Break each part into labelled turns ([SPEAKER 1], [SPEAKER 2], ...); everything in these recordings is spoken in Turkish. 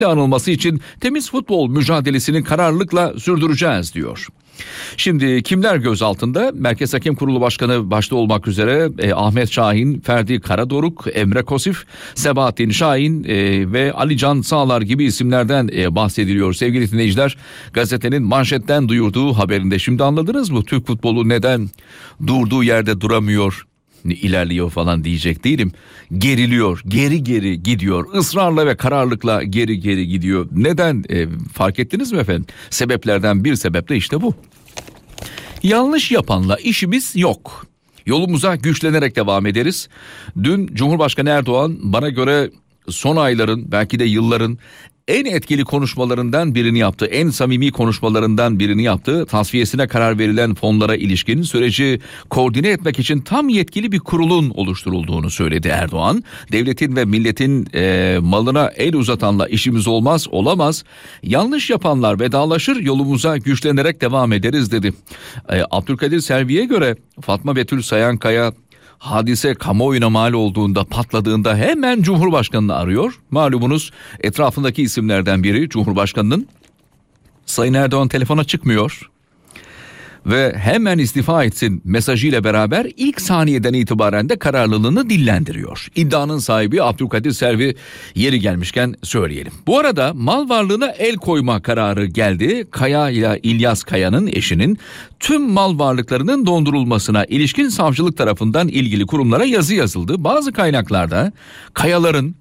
[SPEAKER 1] anılması için temiz futbol mücadelesini kararlılıkla sürdüreceğiz diyor. Şimdi kimler gözaltında? Merkez Hakem Kurulu Başkanı başta olmak üzere Ahmet Şahin, Ferdi Karadoruk, Emre Kosif, Sebahattin Şahin ve Ali Can Sağlar gibi isimlerden bahsediliyor. Sevgili dinleyiciler, gazetenin manşetten duyurduğu haberinde şimdi anladınız mı? Türk futbolu neden durduğu yerde duramıyor, ilerliyor falan diyecek değilim. Geriliyor, geri gidiyor. Israrla ve kararlılıkla geri gidiyor. Neden? Fark ettiniz mi efendim? Sebeplerden bir sebep de işte bu. Yanlış yapanla işimiz yok. Yolumuza güçlenerek devam ederiz. Dün Cumhurbaşkanı Erdoğan bana göre son ayların, belki de yılların en etkili konuşmalarından birini yaptı. En samimi konuşmalarından birini yaptı. Tasfiyesine karar verilen fonlara ilişkin süreci koordine etmek için tam yetkili bir kurulun oluşturulduğunu söyledi Erdoğan. Devletin ve milletin malına el uzatanla işimiz olmaz, olamaz. Yanlış yapanlar vedalaşır, yolumuza güçlenerek devam ederiz dedi. Abdülkadir Selvi'ye göre Fatma Betül Sayankaya hadise kamuoyuna mal olduğunda, patladığında hemen Cumhurbaşkanı'nı arıyor. Malumunuz etrafındaki isimlerden biri Cumhurbaşkanı'nın. Sayın Erdoğan telefona çıkmıyor ve hemen istifa etsin mesajıyla beraber ilk saniyeden itibaren de kararlılığını dillendiriyor. İddianın sahibi Abdülkadir Selvi, yeri gelmişken söyleyelim. Bu arada mal varlığına el koyma kararı geldi. Kaya ile İlyas Kaya'nın eşinin tüm mal varlıklarının dondurulmasına ilişkin savcılık tarafından ilgili kurumlara yazı yazıldı. Bazı kaynaklarda Kayaların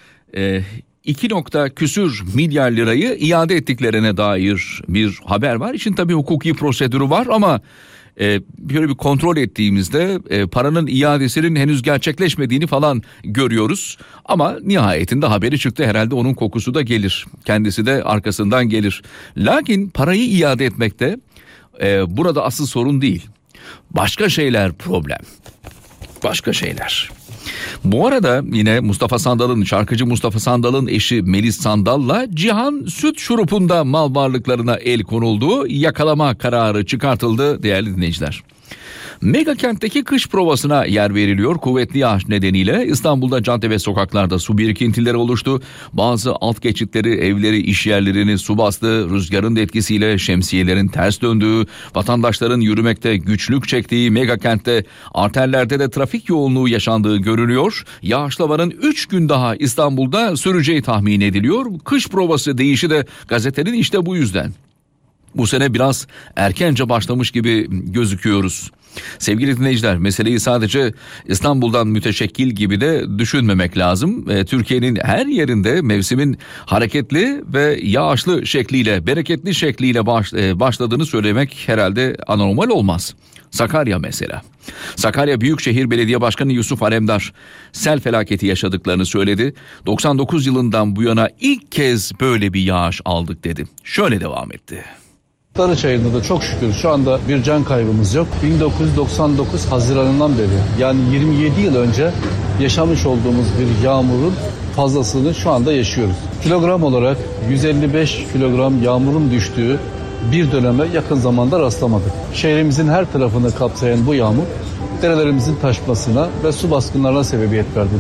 [SPEAKER 1] 2 milyar lirayı iade ettiklerine dair bir haber var. İşin tabii hukuki prosedürü var ama böyle bir kontrol ettiğimizde paranın iadesinin henüz gerçekleşmediğini falan görüyoruz. Ama nihayetinde haberi çıktı, herhalde onun kokusu da gelir. Kendisi de arkasından gelir. Lakin parayı iade etmekte burada asıl sorun değil. Başka şeyler problem. Başka şeyler. Bu arada yine şarkıcı Mustafa Sandal'ın eşi Melis Sandal'la Cihan Süt Şurupu'nda mal varlıklarına el konuldu. Yakalama kararı çıkartıldı değerli dinleyiciler. Mega kentteki kış provasına yer veriliyor. Kuvvetli yağış nedeniyle İstanbul'da cadde ve sokaklarda su birikintileri oluştu. Bazı alt geçitleri, evleri, iş yerlerini su bastı. Rüzgarın da etkisiyle şemsiyelerin ters döndüğü, vatandaşların yürümekte güçlük çektiği mega kentte arterlerde de trafik yoğunluğu yaşandığı görülüyor. Yağışlı havanın 3 gün daha İstanbul'da süreceği tahmin ediliyor. Kış provası deyişi de gazetenin işte bu yüzden. Bu sene biraz erkence başlamış gibi gözüküyoruz. Sevgili dinleyiciler, meseleyi sadece İstanbul'dan müteşekkil gibi de düşünmemek lazım. Türkiye'nin her yerinde mevsimin hareketli ve yağışlı şekliyle, bereketli şekliyle başladığını söylemek herhalde anormal olmaz. Sakarya mesela. Sakarya Büyükşehir Belediye Başkanı Yusuf Alemdar sel felaketi yaşadıklarını söyledi. 99 yılından bu yana ilk kez böyle bir yağış aldık dedi. Şöyle devam etti.
[SPEAKER 2] Darıçayır'da da çok şükür şu anda bir can kaybımız yok. 1999 Haziran'ından beri, yani 27 yıl önce yaşamış olduğumuz bir yağmurun fazlasını şu anda yaşıyoruz. Kilogram olarak 155 kilogram yağmurun düştüğü bir döneme yakın zamanda rastlamadık. Şehrimizin her tarafını kapsayan bu yağmur derelerimizin taşmasına ve su baskınlarına sebebiyet verdi.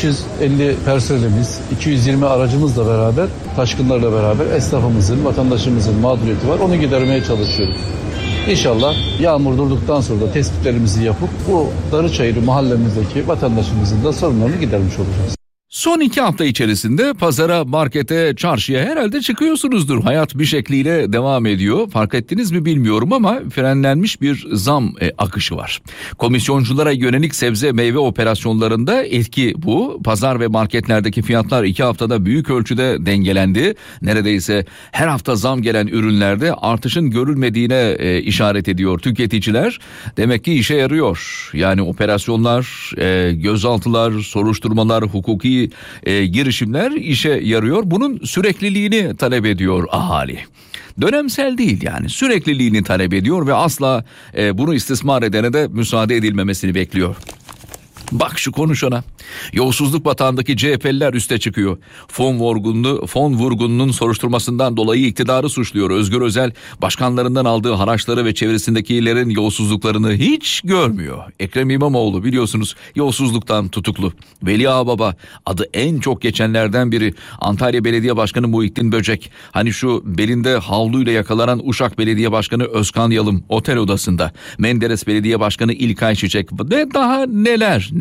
[SPEAKER 2] 550 personelimiz, 220 aracımızla beraber, taşkınlarla beraber esnafımızın, vatandaşımızın mağduriyeti var. Onu gidermeye çalışıyoruz. İnşallah yağmur durduktan sonra da tespitlerimizi yapıp bu Darıçayır mahallemizdeki vatandaşımızın da sorunlarını gidermiş olacağız.
[SPEAKER 1] Son 2 hafta içerisinde pazara, markete, çarşıya herhalde çıkıyorsunuzdur. Hayat bir şekliyle devam ediyor. Fark ettiniz mi bilmiyorum ama frenlenmiş bir zam akışı var. Komisyonculara yönelik sebze meyve operasyonlarında etki bu. Pazar ve marketlerdeki fiyatlar 2 haftada büyük ölçüde dengelendi. Neredeyse her hafta zam gelen ürünlerde artışın görülmediğine işaret ediyor tüketiciler. Demek ki işe yarıyor. Yani operasyonlar, gözaltılar, soruşturmalar, hukuki girişimler işe yarıyor. Bunun sürekliliğini talep ediyor ahali. Dönemsel değil, yani sürekliliğini talep ediyor ve asla bunu istismar edene de müsaade edilmemesini bekliyor. Bak şu konuşana. Yolsuzluk batağındaki CHP'liler üste çıkıyor. Fon vurgununun soruşturmasından dolayı iktidarı suçluyor. Özgür Özel başkanlarından aldığı haraçları ve çevresindekilerin yolsuzluklarını hiç görmüyor. Ekrem İmamoğlu biliyorsunuz yolsuzluktan tutuklu. Veli Ağbaba adı en çok geçenlerden biri. Antalya Belediye Başkanı Muhittin Böcek. Hani şu belinde havluyla yakalanan Uşak Belediye Başkanı Özkan Yalım otel odasında. Menderes Belediye Başkanı İlkay Çiçek ve daha neler.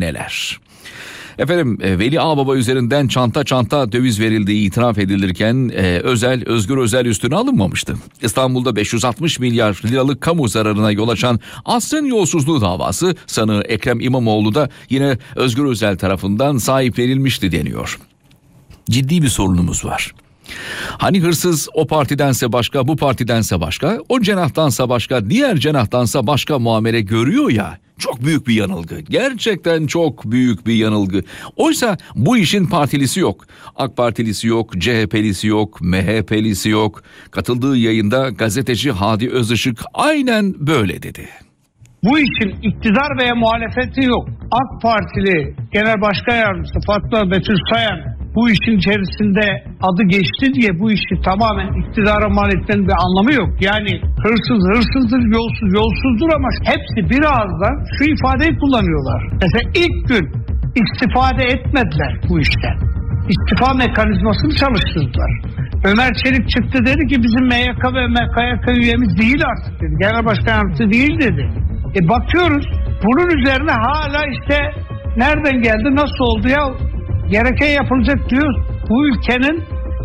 [SPEAKER 1] Efendim Veli Ağbaba üzerinden çanta döviz verildiği itiraf edilirken Özgür Özel üstüne alınmamıştı. İstanbul'da 560 milyar liralık kamu zararına yol açan asrın yolsuzluğu davası sanığı Ekrem İmamoğlu da yine Özgür Özel tarafından sahiplenilmişti deniyor. Ciddi bir sorunumuz var. Hani hırsız o partidense başka, bu partidense başka, o cenahtansa başka, diğer cenahtansa başka muamele görüyor ya. Çok büyük bir yanılgı. Gerçekten çok büyük bir yanılgı. Oysa bu işin partilisi yok. AK Partilisi yok, CHP'lisi yok, MHP'lisi yok. Katıldığı yayında gazeteci Hadi Özışık aynen böyle dedi.
[SPEAKER 3] Bu işin iktidar veya muhalefeti yok. AK Partili Genel Başkan Yardımcısı Fatma Betül Sayan bu işin içerisinde adı geçti diye bu işi tamamen iktidara mal etmenin bir anlamı yok. Yani hırsız hırsızdır, yolsuz yolsuzdur ama hepsi bir ağızdan şu ifadeyi kullanıyorlar. Mesela ilk gün istifade etmediler bu işten. İstifa mekanizmasını çalıştırdılar. Ömer Çelik çıktı dedi ki bizim MYK ve MKYK üyemiz değil artık dedi. Genel Başkan Yardımcısı değil dedi. Bakıyoruz bunun üzerine hala işte nereden geldi nasıl oldu ya gereken yapılacak diyor. Bu ülkenin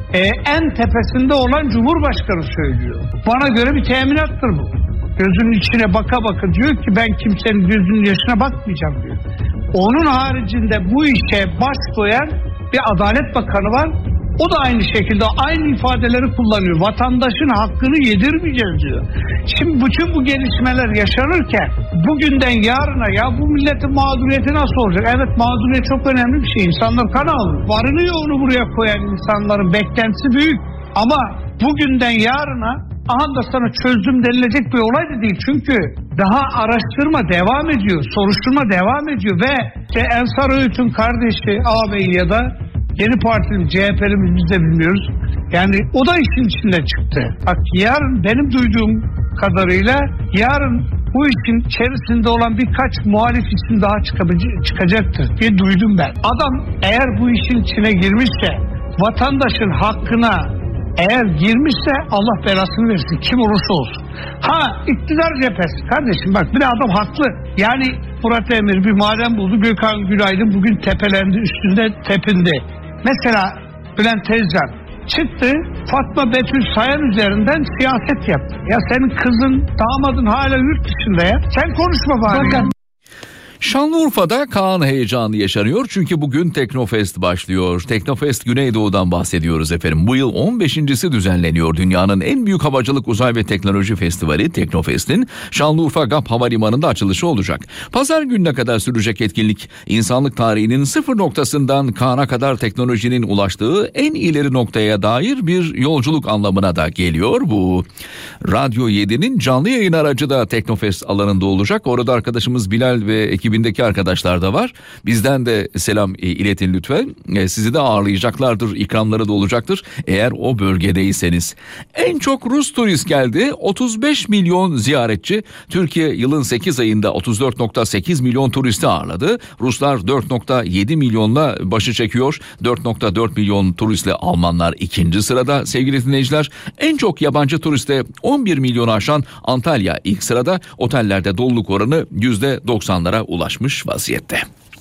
[SPEAKER 3] en tepesinde olan Cumhurbaşkanı söylüyor. Bana göre bir teminattır bu. Gözünün içine baka baka diyor ki ben kimsenin gözünün yaşına bakmayacağım diyor. Onun haricinde bu işe baş koyan bir Adalet Bakanı var. O da aynı şekilde aynı ifadeleri kullanıyor. Vatandaşın hakkını yedirmeyeceğiz diyor. Şimdi bütün bu gelişmeler yaşanırken bugünden yarına ya bu milletin mağduriyeti nasıl olacak? Evet mağduriyet çok önemli bir şey. İnsanlar kan alıyor. Varını yoğunu buraya koyan insanların beklentisi büyük. Ama bugünden yarına aha da sana çözdüm denilecek bir olay da değil. Çünkü daha araştırma devam ediyor. Soruşturma devam ediyor ve Ensar Öğüt'ün kardeşi ağabeyi ya da Yeni Parti'nin CHP'limiz biz de bilmiyoruz. Yani o da işin içinde çıktı. Bak yarın benim duyduğum kadarıyla yarın bu işin içerisinde olan birkaç muhalif isim daha çıkacaktır diye duydum ben. Adam eğer bu işin içine girmişse vatandaşın hakkına eğer girmişse Allah belasını versin kim olursa olsun. Ha iktidar cephesi kardeşim bak bir de adam haklı. Yani Murat Emir bir maden buldu. Gökhan Günaydın bugün tepelendi üstünde tepindi. Mesela Bülent Tezcan çıktı Fatma Betül Sayan üzerinden siyaset yaptı. Ya senin kızın damadın hala yurt dışında ya. Sen konuşma bari.
[SPEAKER 1] Şanlıurfa'da Kaan heyecanı yaşanıyor çünkü bugün Teknofest başlıyor. Teknofest Güneydoğu'dan bahsediyoruz efendim. Bu yıl 15.'si düzenleniyor. Dünyanın en büyük havacılık, uzay ve teknoloji festivali Teknofest'in Şanlıurfa GAP Havalimanı'nda açılışı olacak. Pazar gününe kadar sürecek etkinlik insanlık tarihinin sıfır noktasından Kaan'a kadar teknolojinin ulaştığı en ileri noktaya dair bir yolculuk anlamına da geliyor. Bu Radyo 7'nin canlı yayın aracı da Teknofest alanında olacak. Orada arkadaşımız Bilal ve ekibindeki arkadaşlar da var. Bizden de selam iletin lütfen. Sizi de ağırlayacaklardır. İkramları da olacaktır. Eğer o bölgedeyseniz. En çok Rus turist geldi. 35 milyon ziyaretçi. Türkiye yılın 8 ayında 34.8 milyon turisti ağırladı. Ruslar 4.7 milyonla başı çekiyor. 4.4 milyon turistle Almanlar ikinci sırada sevgili dinleyiciler. En çok yabancı turiste 11 milyonu aşan Antalya ilk sırada. Otellerde doluluk oranı %90'lara ulaşmış vaziyette.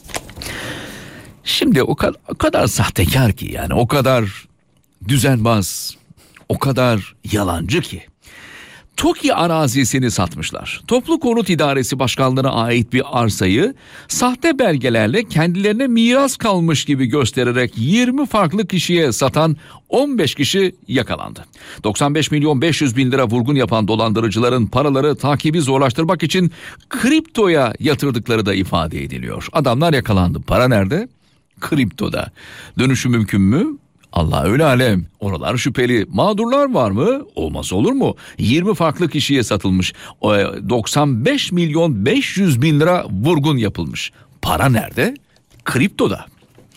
[SPEAKER 1] Şimdi o kadar sahtekar ki yani o kadar düzenbaz, o kadar yalancı ki. TOKİ arazisini satmışlar. Toplu Konut İdaresi Başkanlığı'na ait bir arsayı sahte belgelerle kendilerine miras kalmış gibi göstererek 20 farklı kişiye satan 15 kişi yakalandı. 95 milyon 500 bin lira vurgun yapan dolandırıcıların paraları takibi zorlaştırmak için kriptoya yatırdıkları da ifade ediliyor. Adamlar yakalandı. Para nerede? Kriptoda. Dönüşü mümkün mü? Allah öyle alem. Oralar şüpheli. Mağdurlar var mı? Olmaz olur mu? 20 farklı kişiye satılmış. 95 milyon 500 bin lira vurgun yapılmış. Para nerede? kriptoda.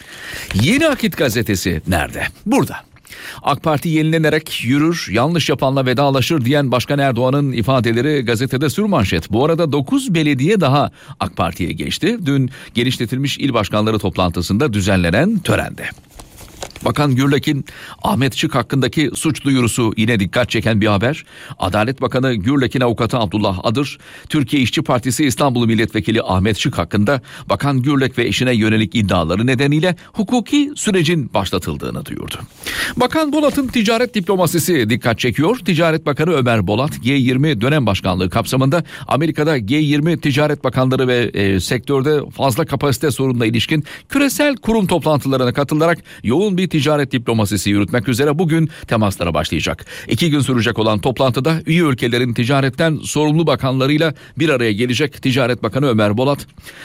[SPEAKER 1] Yeni Akit gazetesi nerede? Burada. AK Parti yenilenerek yürür, yanlış yapanla vedalaşır diyen Başkan Erdoğan'ın ifadeleri gazetede sürmanşet. Bu arada 9 belediye daha AK Parti'ye geçti. Dün genişletilmiş il başkanları toplantısında düzenlenen törende. Bakan Gürlek'in Ahmet Şık hakkındaki suç duyurusu yine dikkat çeken bir haber. Adalet Bakanı Gürlek'in avukatı Abdullah Adır, Türkiye İşçi Partisi İstanbul Milletvekili Ahmet Şık hakkında Bakan Gürlek ve eşine yönelik iddiaları nedeniyle hukuki sürecin başlatıldığını duyurdu. Bakan Bolat'ın ticaret diplomasisi dikkat çekiyor. Ticaret Bakanı Ömer Bolat, G20 dönem başkanlığı kapsamında Amerika'da G20 ticaret bakanları ve sektörde fazla kapasite sorununa ilişkin küresel kurum toplantılarına katılarak yoğun bir ticaret diplomasisi yürütmek üzere bugün temaslara başlayacak. 2 gün sürecek olan toplantıda üye ülkelerin ticaretten sorumlu bakanlarıyla bir araya gelecek Ticaret Bakanı Ömer Bolat.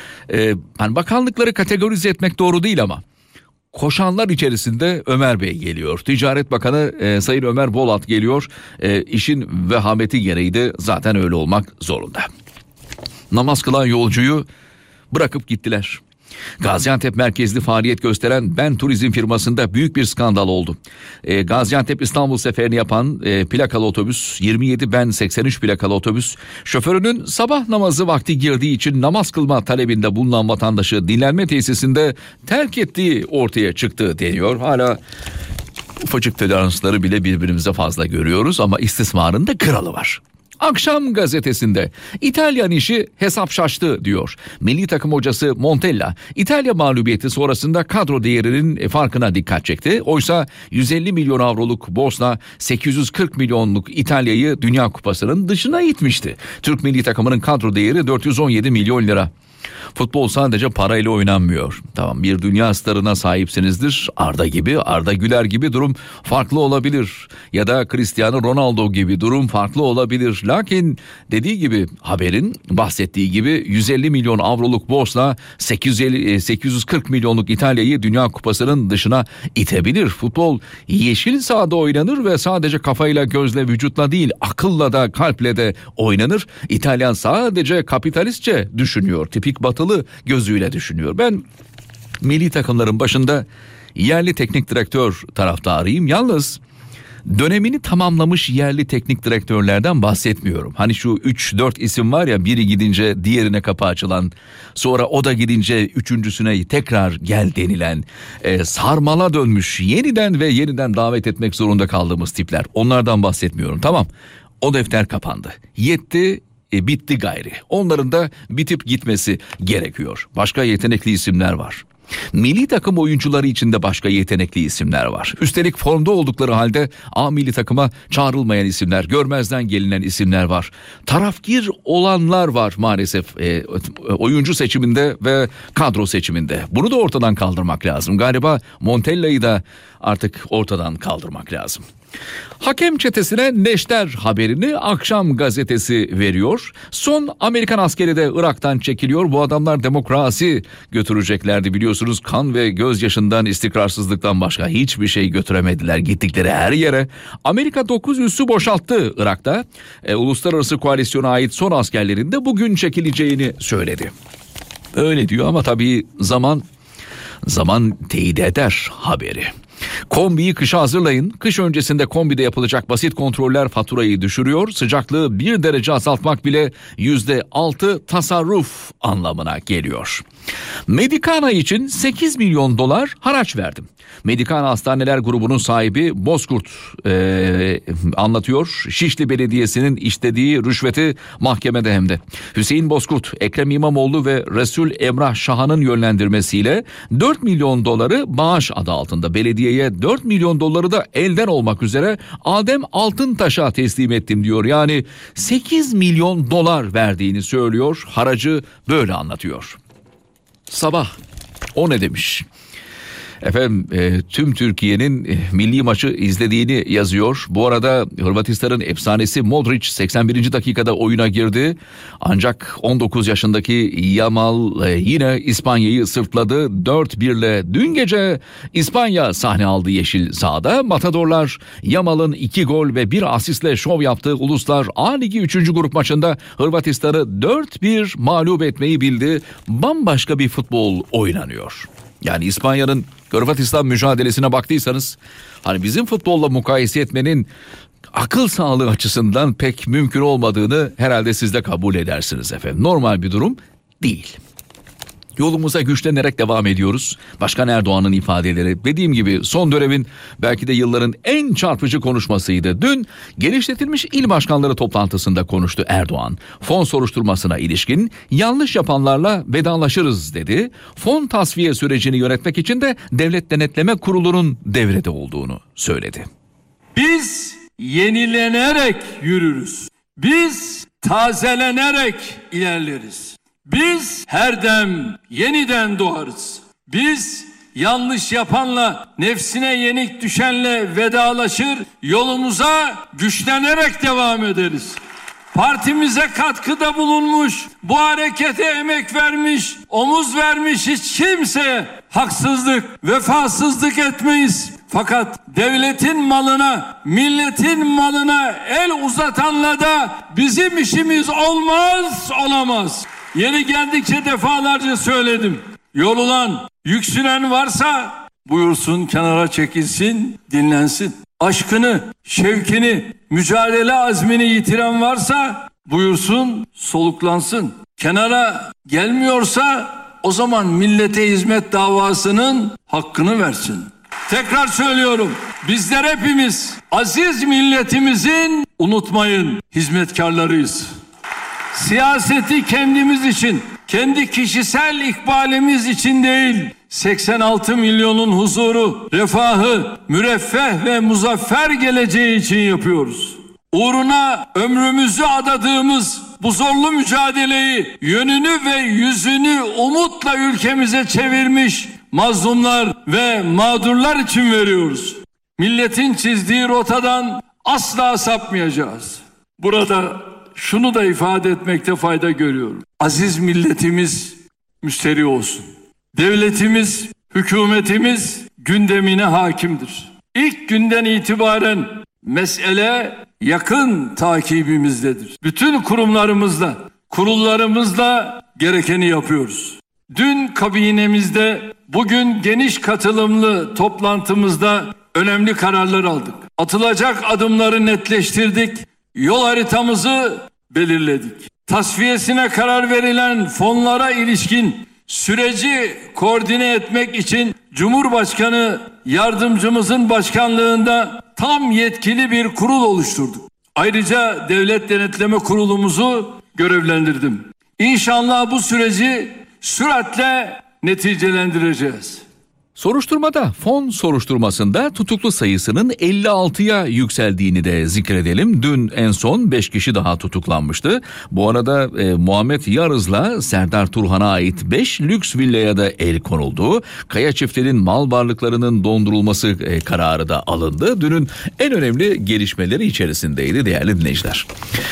[SPEAKER 1] Bakanlıkları kategorize etmek doğru değil ama koşanlar içerisinde Ömer Bey geliyor. Ticaret Bakanı Sayın Ömer Bolat geliyor. İşin vehameti gereği de zaten öyle olmak zorunda. Namaz kılan yolcuyu bırakıp gittiler. Gaziantep merkezli faaliyet gösteren Ben Turizm firmasında büyük bir skandal oldu. Gaziantep İstanbul seferini yapan plakalı otobüs 27 Ben 83 plakalı otobüs şoförünün sabah namazı vakti girdiği için namaz kılma talebinde bulunan vatandaşı dinlenme tesisinde terk ettiği ortaya çıktı deniyor. Hala ufacık toleransları bile birbirimize fazla görüyoruz ama istismarın da kralı var. Akşam gazetesinde İtalyan işi hesap şaştı diyor. Milli takım hocası Montella İtalya mağlubiyeti sonrasında kadro değerinin farkına dikkat çekti. Oysa 150 milyon avroluk borçla 840 milyonluk İtalya'yı Dünya Kupası'nın dışına itmişti. Türk milli takımının kadro değeri 417 milyon lira. Futbol sadece parayla oynanmıyor. Tamam, bir dünya starına sahipsinizdir. Arda gibi, Arda Güler gibi durum farklı olabilir. Ya da Cristiano Ronaldo gibi durum farklı olabilir. Lakin dediği gibi, haberin bahsettiği gibi 150 milyon avroluk borçla 840 milyonluk İtalya'yı Dünya Kupası'nın dışına itebilir. Futbol yeşil sahada oynanır ve sadece kafayla, gözle, vücutla değil akılla da kalple de oynanır. İtalyan sadece kapitalistçe düşünüyor. Tipik batılı gözüyle düşünüyor. Ben milli takımların başında yerli teknik direktör taraftarıyım. Yalnız dönemini tamamlamış yerli teknik direktörlerden bahsetmiyorum. Hani şu 3-4 isim var ya, biri gidince diğerine kapı açılan, sonra o da gidince üçüncüsüne tekrar gel denilen, sarmala dönmüş, yeniden ve yeniden davet etmek zorunda kaldığımız tipler. Onlardan bahsetmiyorum. Tamam, o defter kapandı. Yetti. Bitti gayri. Onların da bitip gitmesi gerekiyor. Başka yetenekli isimler var. Milli takım oyuncuları için de başka yetenekli isimler var. Üstelik formda oldukları halde A milli takıma çağrılmayan isimler, görmezden gelinen isimler var. Tarafgir olanlar var maalesef oyuncu seçiminde ve kadro seçiminde. Bunu da ortadan kaldırmak lazım. Galiba Montella'yı da artık ortadan kaldırmak lazım. Hakem çetesine neşter haberini Akşam gazetesi veriyor. Son Amerikan askeri de Irak'tan çekiliyor. Bu adamlar demokrasi götüreceklerdi biliyorsunuz. Kan ve gözyaşından, istikrarsızlıktan başka hiçbir şey götüremediler gittikleri her yere. Amerika 9 üssü boşalttı Irak'ta. Uluslararası koalisyona ait son askerlerin de bugün çekileceğini söyledi. Öyle diyor ama tabii zaman teyit eder haberi. Kombiyi kışa hazırlayın. Kış öncesinde kombide yapılacak basit kontroller faturayı düşürüyor. Sıcaklığı 1 derece azaltmak bile %6 tasarruf anlamına geliyor. Medikana için 8 milyon dolar haraç verdim. Medikana Hastaneler Grubu'nun sahibi Bozkurt anlatıyor. Şişli Belediyesi'nin işlediği rüşveti mahkemede hem de. Hüseyin Bozkurt, Ekrem İmamoğlu ve Resul Emrah Şahan'ın yönlendirmesiyle 4 milyon doları bağış adı altında belediyeye 4 milyon doları da elden olmak üzere Adem Altıntaş'a teslim ettim diyor. Yani 8 milyon dolar verdiğini söylüyor. Haracı böyle anlatıyor. Sabah o ne demiş? Efendim tüm Türkiye'nin milli maçı izlediğini yazıyor. Bu arada Hırvatistan'ın efsanesi Modric 81. dakikada oyuna girdi. Ancak 19 yaşındaki Yamal yine İspanya'yı sırtladı. 4-1'le dün gece İspanya sahne aldı yeşil sahada. Matadorlar Yamal'ın 2 gol ve 1 asistle şov yaptığı Uluslar A Ligi 3. grup maçında Hırvatistan'ı 4-1 mağlup etmeyi bildi. Bambaşka bir futbol oynanıyor. Yani İspanya'nın Hırvatistan mücadelesine baktıysanız hani bizim futbolla mukayese etmenin akıl sağlığı açısından pek mümkün olmadığını herhalde siz de kabul edersiniz efendim. Normal bir durum değil. Yolumuza güçlenerek devam ediyoruz. Başkan Erdoğan'ın ifadeleri dediğim gibi son dönemin belki de yılların en çarpıcı konuşmasıydı. Dün genişletilmiş il başkanları toplantısında konuştu Erdoğan. Fon soruşturmasına ilişkin yanlış yapanlarla vedalaşırız dedi. Fon tasfiye sürecini yönetmek için de Devlet Denetleme Kurulu'nun devrede olduğunu söyledi.
[SPEAKER 4] Biz yenilenerek yürürüz. Biz tazelenerek ilerleriz. Biz her dem yeniden doğarız. Biz yanlış yapanla, nefsine yenik düşenle vedalaşır, yolumuza güçlenerek devam ederiz. Partimize katkıda bulunmuş, bu harekete emek vermiş, omuz vermiş hiç kimseye haksızlık, vefasızlık etmeyiz. Fakat devletin malına, milletin malına el uzatanla da bizim işimiz olmaz, olamaz. Yeri geldikçe defalarca söyledim. Yorulan, yüksülen varsa buyursun kenara çekilsin, dinlensin. Aşkını, şevkini, mücadele azmini yitiren varsa buyursun soluklansın. Kenara gelmiyorsa o zaman millete hizmet davasının hakkını versin. Tekrar söylüyorum, bizler hepimiz aziz milletimizin, unutmayın, hizmetkarlarıyız. Siyaseti kendimiz için, kendi kişisel ikbalimiz için değil, 86 milyonun huzuru, refahı, müreffeh ve muzaffer geleceği için yapıyoruz. Uğruna ömrümüzü adadığımız bu zorlu mücadeleyi, yönünü ve yüzünü umutla ülkemize çevirmiş mazlumlar ve mağdurlar için veriyoruz. Milletin çizdiği rotadan asla sapmayacağız. Burada şunu da ifade etmekte fayda görüyorum. Aziz milletimiz müsterih olsun. Devletimiz, hükümetimiz gündemine hakimdir. İlk günden itibaren mesele yakın takibimizdedir. Bütün kurumlarımızla, kurullarımızla gerekeni yapıyoruz. Dün kabinemizde, bugün geniş katılımlı toplantımızda önemli kararlar aldık. Atılacak adımları netleştirdik. Yol haritamızı belirledik. Tasfiyesine karar verilen fonlara ilişkin süreci koordine etmek için Cumhurbaşkanı yardımcımızın başkanlığında tam yetkili bir kurul oluşturduk. Ayrıca Devlet Denetleme Kurulumuzu görevlendirdim. İnşallah bu süreci süratle neticelendireceğiz.
[SPEAKER 1] Soruşturmada fon soruşturmasında tutuklu sayısının 56'ya yükseldiğini de zikredelim. Dün en son 5 kişi daha tutuklanmıştı. Bu arada Muhammed Yarız'la Serdar Turhan'a ait 5 lüks villaya da el konuldu. Kaya çiftinin mal varlıklarının dondurulması kararı da alındı. Dünün en önemli gelişmeleri içerisindeydi değerli dinleyiciler.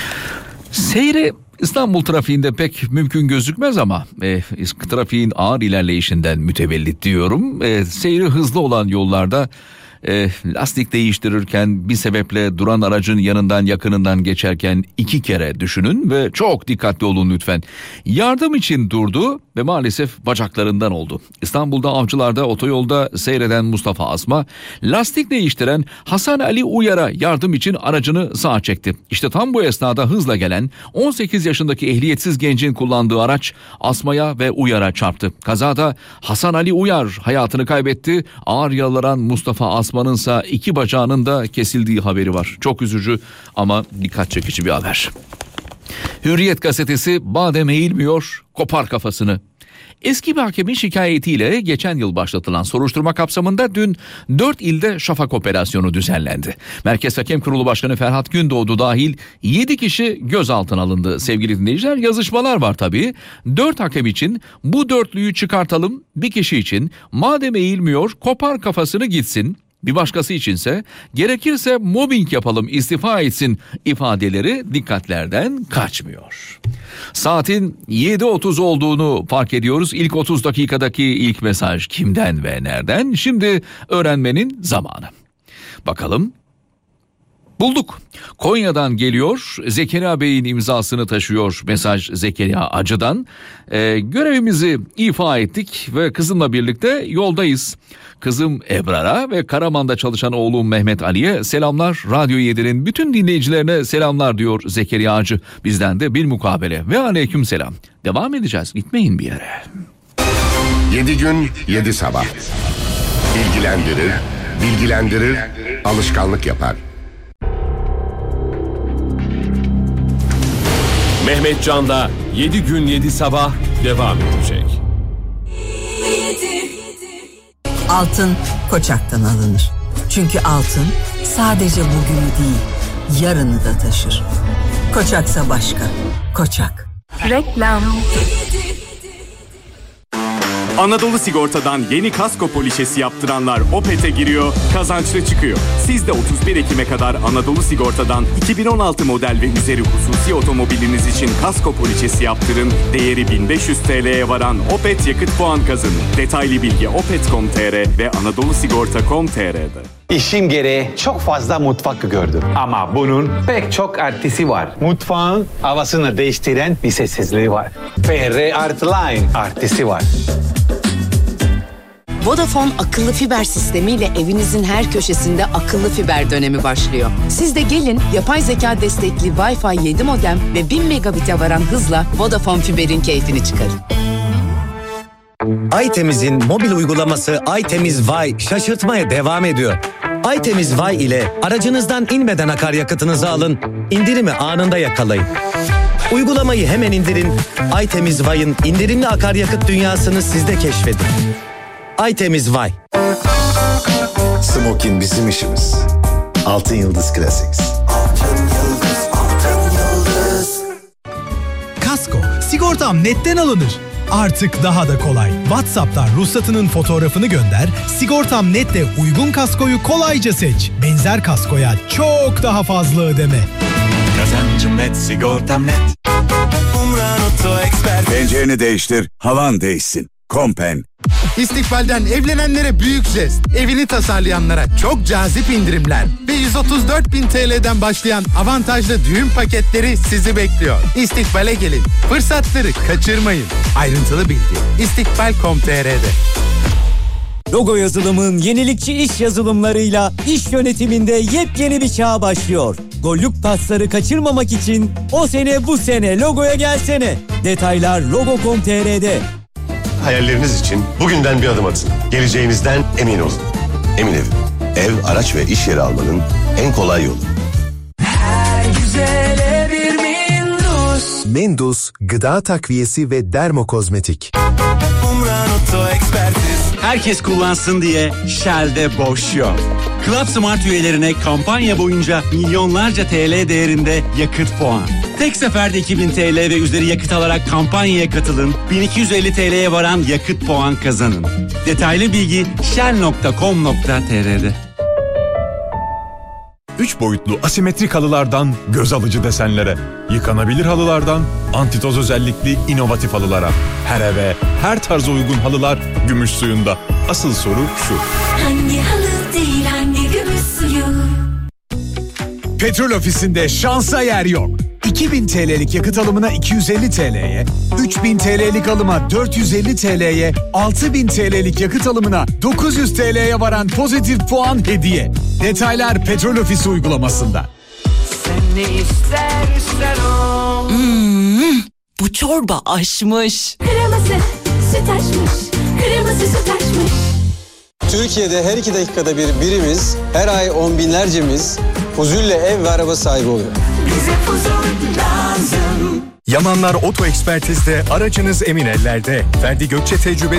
[SPEAKER 1] Seyri İstanbul trafiğinde pek mümkün gözükmez ama trafiğin ağır ilerleyişinden mütevellit diyorum. Seyri hızlı olan yollarda lastik değiştirirken bir sebeple duran aracın yanından yakınından geçerken 2 kere düşünün ve çok dikkatli olun lütfen. Yardım için durdu ve maalesef bacaklarından oldu. İstanbul'da Avcılar'da otoyolda seyreden Mustafa Asma lastik değiştiren Hasan Ali Uyar'a yardım için aracını sağa çekti. İşte tam bu esnada hızla gelen 18 yaşındaki ehliyetsiz gencin kullandığı araç Asma'ya ve Uyar'a çarptı. Kazada Hasan Ali Uyar hayatını kaybetti. Ağır yaralanan Mustafa Asma'nınsa 2 bacağının da kesildiği haberi var. Çok üzücü ama dikkat çekici bir haber. Hürriyet gazetesi badem eğilmiyor, kopar kafasını. Eski bir hakemin şikayetiyle geçen yıl başlatılan soruşturma kapsamında dün 4 ilde şafak operasyonu düzenlendi. Merkez Hakem Kurulu Başkanı Ferhat Gündoğdu dahil 7 kişi gözaltına alındı sevgili dinleyiciler. Yazışmalar var tabii. 4 hakem için bu dörtlüyü çıkartalım, bir kişi için madem eğilmiyor kopar kafasını gitsin. Bir başkası içinse gerekirse mobbing yapalım, istifa etsin ifadeleri dikkatlerden kaçmıyor. Saatin 7.30 olduğunu fark ediyoruz. İlk 30 dakikadaki ilk mesaj kimden ve nereden? Şimdi öğrenmenin zamanı. Bakalım. Bulduk. Konya'dan geliyor. Zekeriya Bey'in imzasını taşıyor mesaj Zekeriya Acı'dan. Görevimizi ifa ettik ve kızımla birlikte yoldayız. Kızım Ebrar'a ve Karaman'da çalışan oğlum Mehmet Ali'ye selamlar. Radyo 7'nin bütün dinleyicilerine selamlar diyor Zekeriya Acı. Bizden de bir mukabele ve aleyküm selam. Devam edeceğiz. Gitmeyin bir yere.
[SPEAKER 5] 7 gün 7 sabah. Bilgilendirir, alışkanlık yapar.
[SPEAKER 6] Mehmet Can'da 7 gün 7 sabah devam edecek.
[SPEAKER 7] Altın Koçak'tan alınır. Çünkü altın sadece bugünü değil, yarını da taşır. Koçaksa başka. Koçak.
[SPEAKER 8] Reklam.
[SPEAKER 9] Anadolu Sigorta'dan yeni kasko poliçesi yaptıranlar Opet'e giriyor, kazançlı çıkıyor. Siz de 31 Ekim'e kadar Anadolu Sigorta'dan 2016 model ve üzeri hususi otomobiliniz için kasko poliçesi yaptırın. Değeri 1500 TL'ye varan Opet yakıt puan kazanın. Detaylı bilgi opet.com.tr ve anadolusigorta.com.tr'de.
[SPEAKER 10] İşim gereği çok fazla mutfak gördüm. Ama bunun pek çok artısı var. Mutfağın havasını değiştiren bir sessizliği var. FR Art Line artısı var.
[SPEAKER 11] Vodafone akıllı fiber sistemiyle evinizin her köşesinde akıllı fiber dönemi başlıyor. Siz de gelin yapay zeka destekli Wi-Fi 7 modem ve 1000 megabit'e varan hızla Vodafone fiberin keyfini çıkarın.
[SPEAKER 12] Aytemiz'in mobil uygulaması Aytemiz Vay şaşırtmaya devam ediyor. Aytemiz Vay ile aracınızdan inmeden akaryakıtınızı alın, indirimi anında yakalayın. Uygulamayı hemen indirin, Aytemiz Vay'ın indirimli akaryakıt dünyasını siz de keşfedin. Aytemiz Vay.
[SPEAKER 13] Smokin bizim işimiz. Altın Yıldız Classics.
[SPEAKER 14] Kasko, sigortam netten alınır. Artık daha da kolay. WhatsApp'tan ruhsatının fotoğrafını gönder, Sigortam Net'te uygun kaskoyu kolayca seç. Benzer kaskoya çok daha fazla ödeme.
[SPEAKER 15] Kazancım net, sigortam net. Umran Auto Expert.
[SPEAKER 16] Pencereni değiştir, havan değişsin. Kompen.
[SPEAKER 17] İstikbalden evlenenlere büyük jest, evini tasarlayanlara çok cazip indirimler ve 134.000 TL'den başlayan avantajlı düğün paketleri sizi bekliyor. İstikbale gelin, fırsatları kaçırmayın. Ayrıntılı bilgi istikbal.com.tr'de.
[SPEAKER 18] Logo yazılımın yenilikçi iş yazılımlarıyla iş yönetiminde yepyeni bir çağ başlıyor. Gollük pasları kaçırmamak için o sene bu sene logoya gelsene. Detaylar logo.com.tr'de.
[SPEAKER 13] Hayalleriniz için bugünden bir adım atın. Geleceğinizden emin olun. Emin Ev, araç ve iş yeri almanın en kolay yolu.
[SPEAKER 8] Her güzele bir Mindus.
[SPEAKER 19] Mindus, gıda takviyesi ve dermokozmetik.
[SPEAKER 15] Umran Auto Expertiz.
[SPEAKER 20] Herkes kullansın diye Shell'de boş yok. Club Smart üyelerine kampanya boyunca milyonlarca TL değerinde yakıt puan. Tek seferde 2000 TL ve üzeri yakıt alarak kampanyaya katılın. 1250 TL'ye varan yakıt puan kazanın. Detaylı bilgi shell.com.tr'de.
[SPEAKER 21] 3 boyutlu asimetrik halılardan göz alıcı desenlere, yıkanabilir halılardan antitoz özellikli inovatif halılara. Her eve, her tarza uygun halılar gümüş suyunda. Asıl soru şu:
[SPEAKER 8] hangi halı değil, hangi gümüş suyu?
[SPEAKER 22] Petrol Ofisi'nde şansa yer yok. 2000 TL'lik yakıt alımına 250 TL'ye, 3000 TL'lik alıma 450 TL'ye, 6000 TL'lik yakıt alımına 900 TL'ye varan pozitif puan hediye. Detaylar Petrol Ofisi uygulamasında.
[SPEAKER 8] Sen ne ister o.
[SPEAKER 11] Bu çorba aşmış.
[SPEAKER 8] Kreması süt aşmış. Kreması süt aşmış.
[SPEAKER 23] Türkiye'de her 2 dakikada birimiz, her ay on binlercemiz huzurla ev ve araba sahibi oluyor.
[SPEAKER 8] Bize huzur lazım.
[SPEAKER 2] Yamanlar Oto Ekspertiz'de aracınız emin ellerde. Ferdi Gökçe tecrübesi